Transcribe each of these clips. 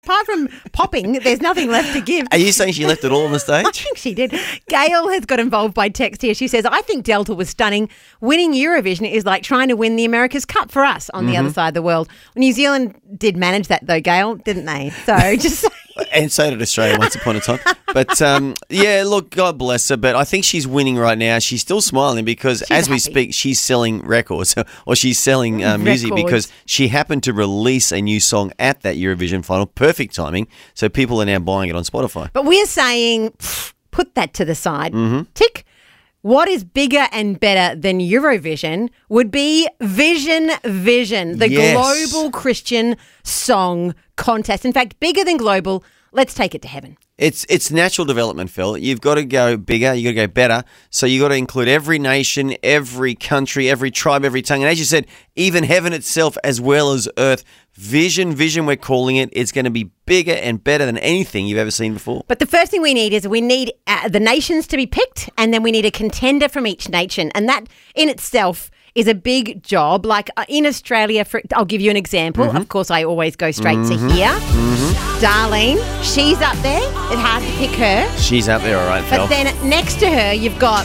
Apart from popping, there's nothing left to give. Are you saying she left it all on the stage? I think she did. Gail has got involved by text here. She says, I think Delta was stunning. Winning Eurovision is like trying to win the America's Cup for us on the other side of the world. New Zealand did manage that though, Gail, didn't they? So just... And so did Australia once upon a time. But, yeah, look, God bless her. But I think she's winning right now. She's still smiling because as we speak, she's selling records or she's selling music because she happened to release a new song at that Eurovision final. Perfect timing. So people are now buying it on Spotify. But we're saying, put that to the side. Tick. What is bigger and better than Eurovision would be Vision, the global Christian song contest. In fact, bigger than global. Let's take it to heaven. It's natural development, Phil. You've got to go bigger. You've got to go better. So you've got to include every nation, every country, every tribe, every tongue. And as you said, even heaven itself as well as earth. Vision, we're calling it. It's going to be bigger and better than anything you've ever seen before. But the first thing we need is the nations to be picked, and then we need a contender from each nation. And that in itself is a big job. Like in Australia, I'll give you an example. Of course, I always go straight to here. Darlene, she's up there. It's hard to pick her. She's up there, all right, Phil. But then next to her, you've got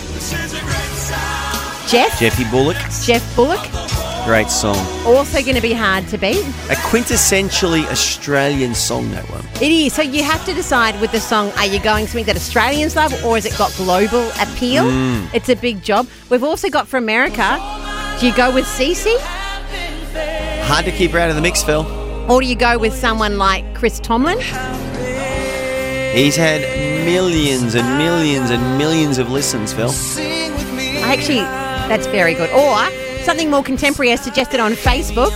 Jeff Bullock. Great song. Also going to be hard to beat. A quintessentially Australian song, that one. It is. So you have to decide with the song, are you going something that Australians love or has it got global appeal? It's a big job. We've also got for America, do you go with Cece? Hard to keep her out of the mix, Phil. Or do you go with someone like Chris Tomlin? He's had millions and millions and millions of listens, Phil. Actually, that's very good. Or something more contemporary as suggested on Facebook.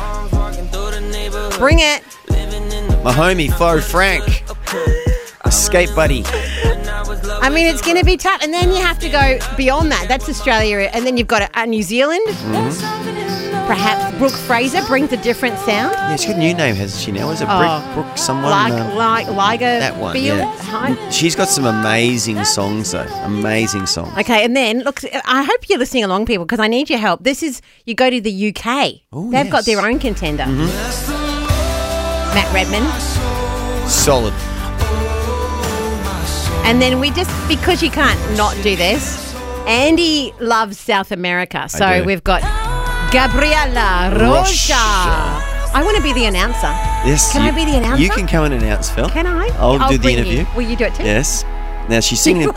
Bring it. My homie, Faux Frank. Escape Buddy. I mean, it's going to be tough. And then you have to go beyond that. That's Australia. And then you've got New Zealand. Perhaps Brooke Fraser brings a different sound. Yeah, she's got a new name, hasn't she now? Is it Brooke someone? Liger. That one, Field? yeah. She's got some amazing songs, though. Amazing songs. Okay, and then, look, I hope you're listening along, people, because I need your help. You go to the UK. Ooh, They've got their own contender. Matt Redman. Solid. And then because you can't not do this, Andy loves South America. So we've got Gabriela Rocha. I want to be the announcer. Yes. Can I be the announcer? You can come and announce, Phil. Can I? I'll do the interview. Will you do it too? Yes. Now she's singing.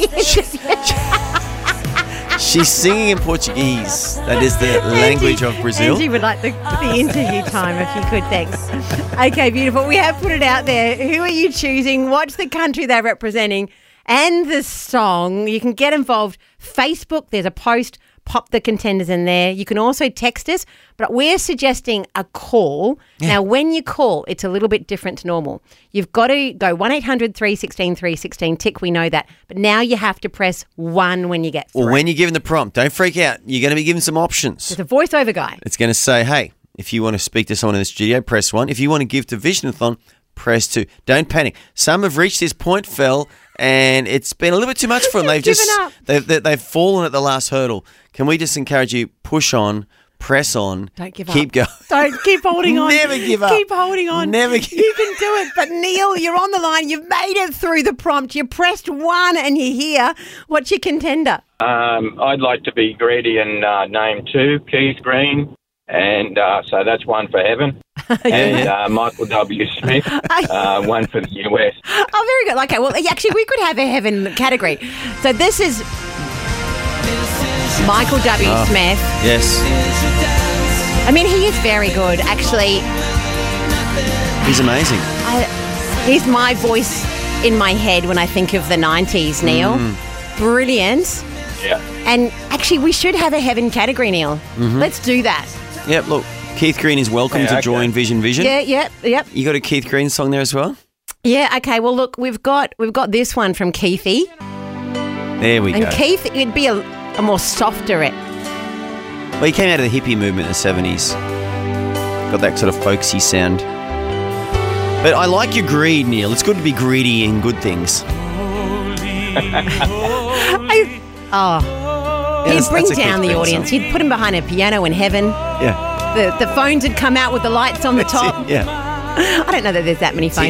She's singing in Portuguese. That is the language of Brazil. Angie would like the interview time if you could, thanks. Okay, beautiful. We have put it out there. Who are you choosing? What's the country they're representing? And the song. You can get involved. Facebook, there's a post. Pop the contenders in there. You can also text us, but we're suggesting a call. Yeah. Now, when you call, it's a little bit different to normal. You've got to go 1-800-316-316. Tick, we know that. But now you have to press 1 when you get through. Or when you're given the prompt. Don't freak out. You're going to be given some options. There's a voiceover guy. It's going to say, hey, if you want to speak to someone in the studio, press 1. If you want to give to Visionathon, press 2. Don't panic. Some have reached this point, Phil, and it's been a little bit too much for them. They've fallen at the last hurdle. Can we just encourage you, push on, press on, don't give up. Keep going. Don't keep holding on. Never give up. Keep holding on. Never give up. You can do it. But Neil, you're on the line. You've made it through the prompt. You pressed 1 and you're here. What's your contender? I'd like to be greedy and name 2, Keith Green. And so that's 1 for heaven. And Michael W. Smith, 1 for the US. Oh, very good. Okay, well, actually, we could have a heaven category. So this is Michael W. Smith. Yes. I mean, he is very good, actually. He's amazing. He's my voice in my head when I think of the 90s, Neil. Brilliant. Yeah. And actually, we should have a heaven category, Neil. Let's do that. Yep, look, Keith Green is welcome to join Vision. Yeah, yep. You got a Keith Green song there as well? Yeah, okay. Well, look, we've got this one from Keithy. There we go. And Keith, it'd be a more softer it. Well, he came out of the hippie movement in the 70s. Got that sort of folksy sound. But I like your greed, Neil. It's good to be greedy in good things. He'd bring down the audience. He'd put him behind a piano in heaven. Yeah. The phones would come out with the lights on the top. Yeah. I don't know that there's that many phones.